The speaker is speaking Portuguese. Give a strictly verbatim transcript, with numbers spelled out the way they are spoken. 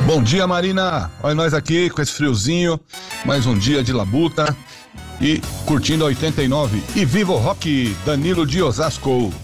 Bom dia, Marina. Olha nós aqui com esse friozinho, mais um dia de labuta e curtindo a oitenta e nove. E viva o rock, Danilo de Osasco.